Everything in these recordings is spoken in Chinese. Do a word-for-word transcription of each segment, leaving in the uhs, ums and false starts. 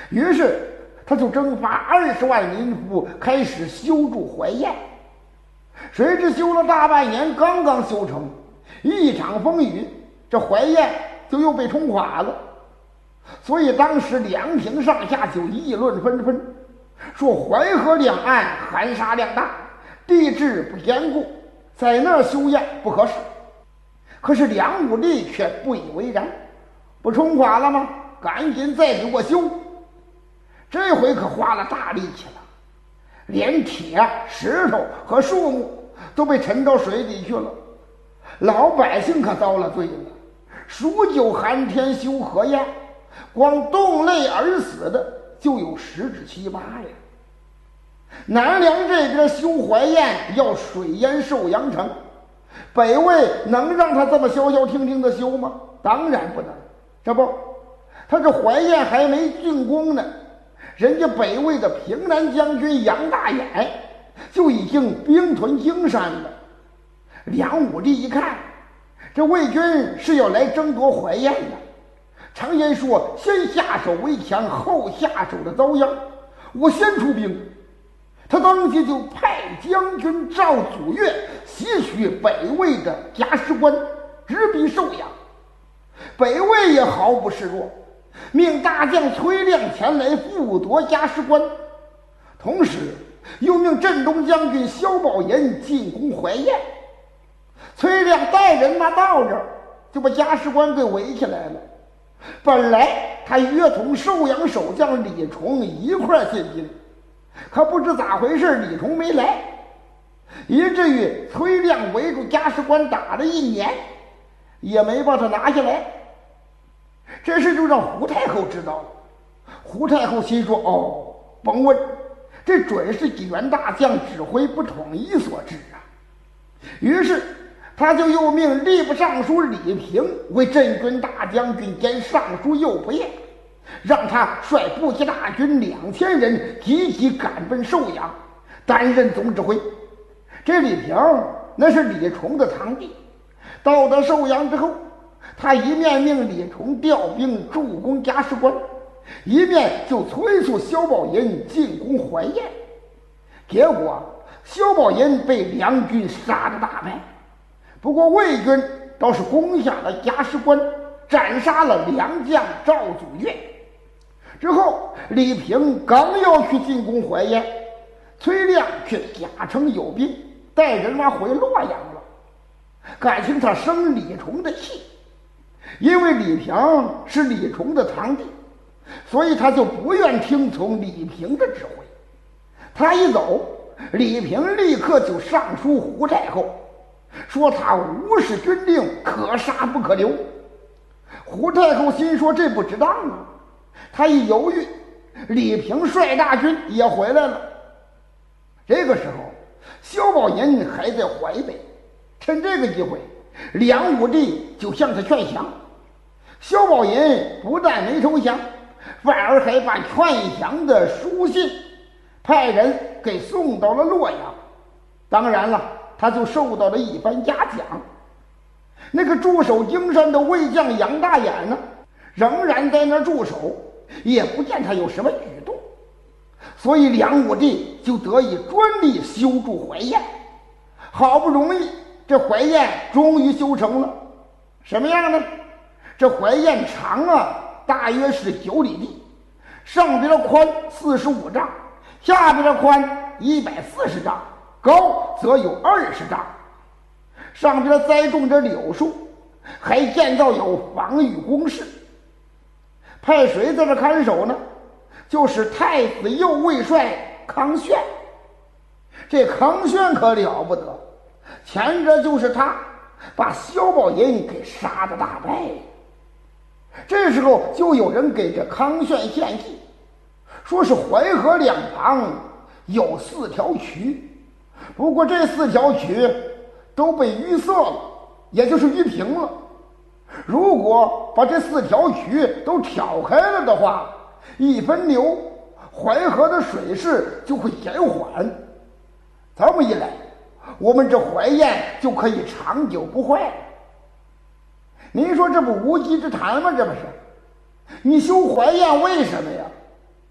于是他就征发二十万民夫，开始修筑淮堰。谁知修了大半年，刚刚修成，一场风雨，这淮堰就又被冲垮了。所以当时两平上下就议论纷纷，说淮河两岸含沙量大，地质不坚固，在那儿修堰不合适。可是梁武帝却不以为然，不冲垮了吗？赶紧再给我修。这回可花了大力气了，连铁、石头和树木都被沉到水里去了。老百姓可遭了罪了，数九寒天修河堰，光冻累而死的就有十之七八呀。南梁这边修淮堰要水淹寿阳城，北魏能让他这么消消停停的修吗？当然不能。这不，他这淮堰还没竣工呢，人家北魏的平南将军杨大眼就已经兵屯京山了。梁武帝一看，这魏军是要来争夺淮堰的。常言说，先下手为强，后下手的遭殃。我先出兵。他当即就派将军赵祖岳袭取北魏的夹石关，直逼寿阳。北魏也毫不示弱，命大将崔亮前来复夺夹石关，同时又命镇东将军萧宝岩进攻淮堰。崔亮带人马到这儿，就把夹石关给围起来了。本来他约同寿阳守将李崇一块进京，可不知咋回事，李崇没来，以至于崔亮围住夹石关打了一年，也没把他拿下来。这事就让胡太后知道了。胡太后心说：哦，甭问，这准是几员大将指挥不统一所致啊。于是他就又命吏部尚书李平为镇军大将军兼尚书右仆射，让他率部骑大军两千人集体赶奔寿阳，担任总指挥。这李平那是李崇的堂弟，到达寿阳之后，他一面命李崇调兵助攻夹石关，一面就催促萧宝岩进攻淮堰。结果萧宝岩被梁军杀得大败，不过魏军倒是攻下了夹石关，斩杀了梁将赵祖岳。之后李平刚要去进攻淮堰，崔亮却假称有病，带人马回洛阳了。感情他生李崇的气，因为李平是李崇的堂弟，所以他就不愿听从李平的指挥。他一走，李平立刻就上书胡太后，说他无视军令，可杀不可留。胡太后心说这不值当啊，他一犹豫，李平率大军也回来了。这个时候萧宝岩还在淮北，趁这个机会，梁武帝就向他劝降。萧宝岩不但没投降，反而还把劝降的书信派人给送到了洛阳。当然了，他就受到了一番嘉奖。那个驻守京山的魏将杨大眼呢，仍然在那驻守，也不见他有什么举动，所以梁武帝就得以专力修筑淮堰。好不容易这淮堰终于修成了，什么样呢？这淮堰长啊大约是九里地，上边的宽四十五丈，下边的宽一百四十丈，高则有二十丈。上边栽种着柳树，还建造有防御工事。派谁在这看守呢？就是太子右卫帅康炫。这康炫可了不得，前者就是他把萧宝岩给杀得大败。这时候就有人给这康炫献计，说是淮河两旁有四条渠，不过这四条渠都被淤塞了，也就是淤平了。如果把这四条渠都挑开了的话，一分流，淮河的水势就会减缓。这么一来，我们这淮堰就可以长久不坏了。您说这不无稽之谈吗？这不是？你修淮堰为什么呀？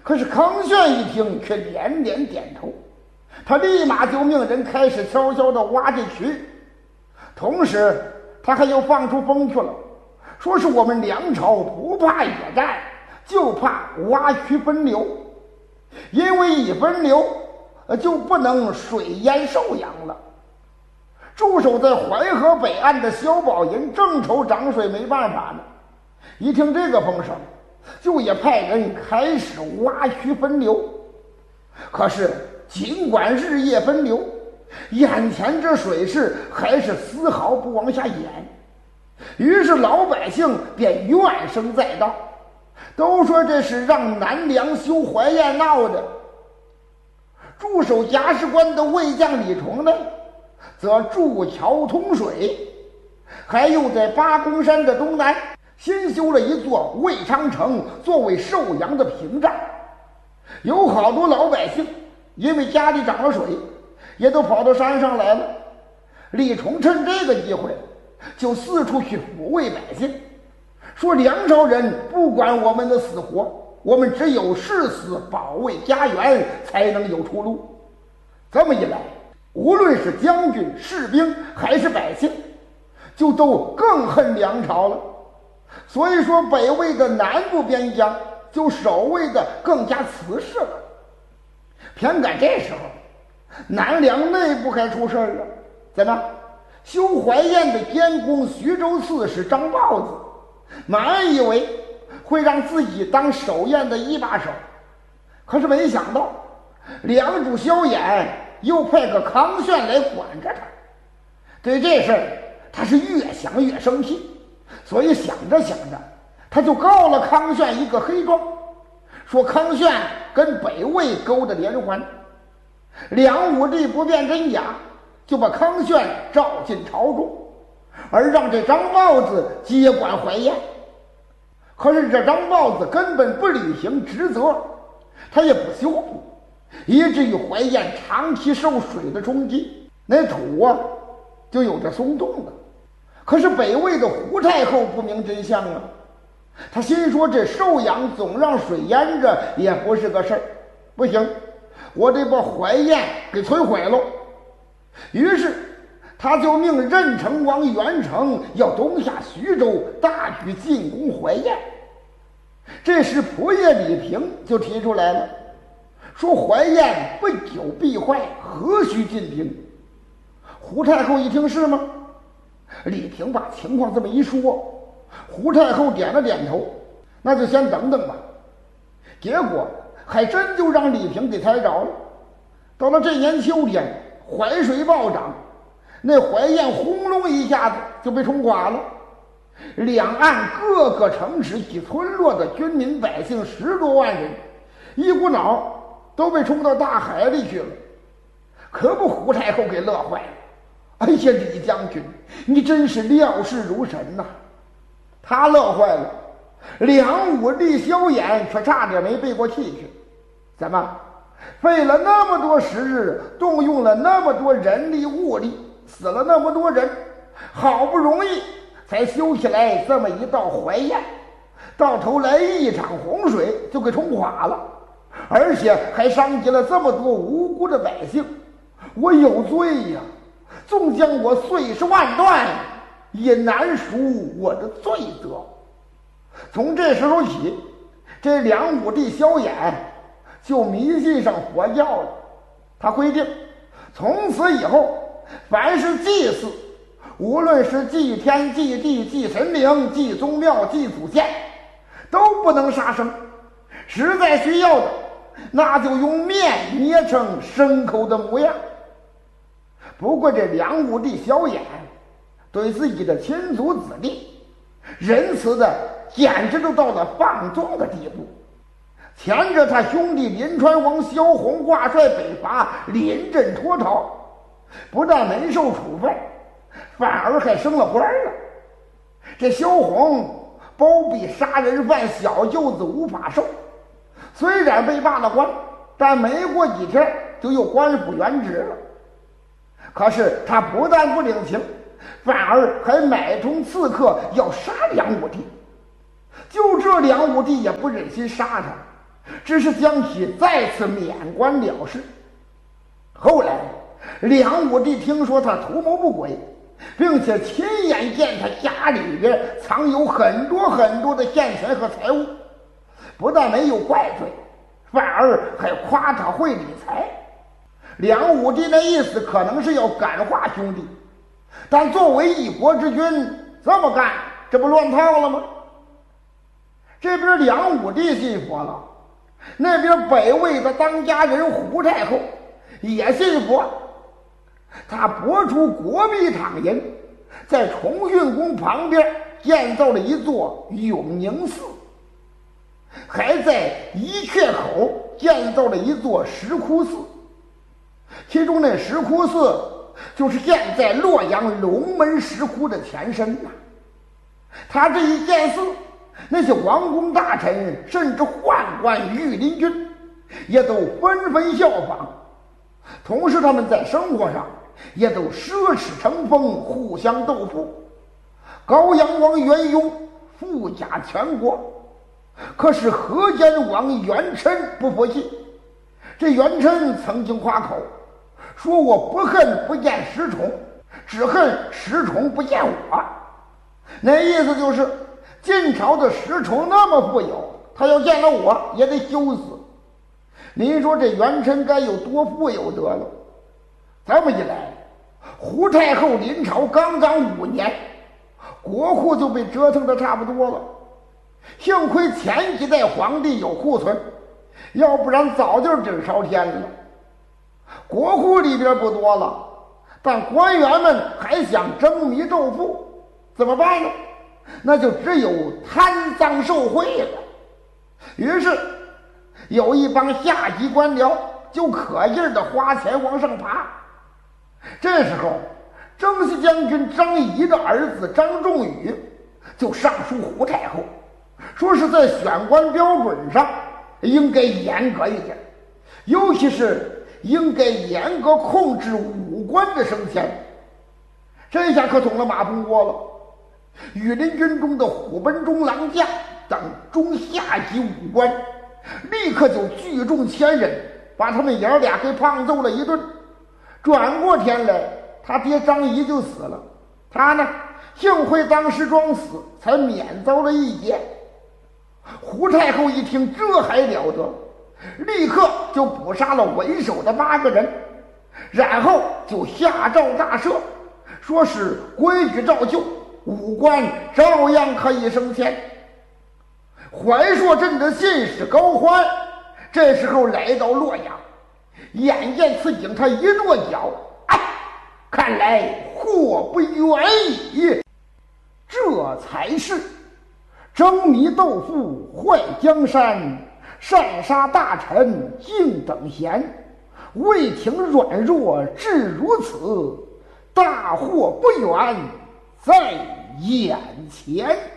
可是康炫一听却连连点头，他立马就命人开始悄悄地挖这渠，同时他还又放出风去了，说是我们梁朝不怕野战，就怕挖渠分流，因为一分流就不能水淹寿阳了。驻守在淮河北岸的萧宝银正愁涨水没办法呢，一听这个风声，就也派人开始挖渠分流。可是尽管日夜分流，眼前这水势还是丝毫不往下淹，于是老百姓便怨声载道，都说这是让南梁修淮堰闹的。驻守夹市关的卫将李崇呢，则筑桥通水，还又在八公山的东南新修了一座卫昌城，作为寿阳的屏障。有好多老百姓因为家里涨了水，也都跑到山上来了。李崇趁这个机会就四处去抚慰百姓，说梁朝人不管我们的死活，我们只有誓死保卫家园，才能有出路。这么一来，无论是将军、士兵还是百姓，就都更恨梁朝了。所以说北魏的南部边疆就守卫的更加瓷实了。偏赶这时候，南梁内部还出事了。怎么？修淮堰的监工徐州刺史张豹子满以为会让自己当守堰的一把手，可是没想到梁主萧衍又派个康炫来管着他。对这事儿他是越想越生气，所以想着想着，他就告了康炫一个黑状，说康炫跟北魏勾搭连环。梁武帝不辨真假，就把康炫召进朝中，而让这张豹子接管淮堰。可是这张豹子根本不履行职责，他也不修补，以至于淮堰长期受水的冲击，那土啊就有着松动了。可是北魏的胡太后不明真相啊，他心说这寿阳总让水淹着也不是个事儿，不行，我得把淮堰给摧毁了。于是他就命任城王元成要东下徐州，大举进攻淮堰。这时仆射李平就提出来了，说淮堰不久必坏，何须进兵？胡太后一听，是吗？李平把情况这么一说，胡太后点了点头，那就先等等吧。结果还真就让李平给猜着了。到了这年秋天，淮水暴涨，那淮堰轰隆一下子就被冲垮了，两岸各个城市及村落的军民百姓十多万人，一股脑都被冲到大海里去了。可不胡太后给乐坏了，哎呀，李将军，你真是料事如神呐！他乐坏了，梁武帝萧衍却差点没背过气去。怎么？费了那么多时日，动用了那么多人力物力，死了那么多人，好不容易才修起来这么一道淮堰，到头来一场洪水就给冲垮了，而且还伤及了这么多无辜的百姓，我有罪呀！纵将我碎尸万段，也难赎我的罪责。从这时候起，这梁武帝萧衍就迷信上佛教了。他规定，从此以后，凡是祭祀，无论是祭天、祭地、祭神灵、祭宗庙、祭祖先，都不能杀生。实在需要的，那就用面捏成牲口的模样。不过这梁武帝萧衍对自己的亲族子弟仁慈的简直都到了放纵的地步。前着他兄弟临川王萧红挂帅北伐，临阵脱逃，不但没受处分，反而还升了官了。这萧红包庇杀人犯小舅子吴法寿，虽然被罢了官，但没过几天就又官复原职了。可是他不但不领情，反而还买通刺客要杀梁武帝。就这梁武帝也不忍心杀他， 只是想起再次免官了事。后来梁武帝听说他图谋不轨，并且亲眼见他家里边藏有很多很多的现钱和财物，不但没有怪罪，反而还夸他会理财。梁武帝那意思可能是要感化兄弟，但作为一国之君这么干，这不乱套了吗？这边梁武帝信佛了，那边北魏的当家人胡太后也信佛，他拨出国币躺银，在崇训宫旁边建造了一座永宁寺，还在伊阙口建造了一座石窟寺。其中那石窟寺就是现在洛阳龙门石窟的前身呐、啊。他这一建寺，那些王公大臣甚至宦官御林军也都纷纷效仿，同时他们在生活上也都奢侈成风，互相斗富。高阳王元雍富甲全国，可是河间王元琛不服气。这元琛曾经夸口说，我不恨不见石崇，只恨石崇不见我。那意思就是晋朝的石崇那么富有，他要见了我也得羞死。您说这元琛该有多富有得了？这么一来，胡太后临朝刚刚五年，国库就被折腾的差不多了。幸亏前几代皇帝有库存，要不然早就纸烧天了。国库里边不多了，但官员们还想争迷斗富，怎么办呢？那就只有贪赃受贿了。于是有一帮下级官僚就可劲儿的花钱往上爬。这时候征西将军张仪的儿子张仲宇就上书胡太后，说是在选官标准上应该严格一点，尤其是应该严格控制武官的升迁。这下可捅了马蜂窝了。羽林军中的虎贲中郎将等中下级武官立刻就聚众千人，把他们爷俩给胖揍了一顿。转过天来，他爹张仪就死了，他呢幸亏当时装死，才免遭了一劫。胡太后一听这还了得，立刻就捕杀了为首的八个人，然后就下诏大赦，说是规矩照旧，武官照样可以升迁。怀朔镇的信使高欢这时候来到洛阳，眼见此景，他一跺脚，哎，看来祸不远矣，这才是争迷斗富，坏江山，擅杀大臣，竟等闲，魏廷软弱至如此，大祸不远在眼前。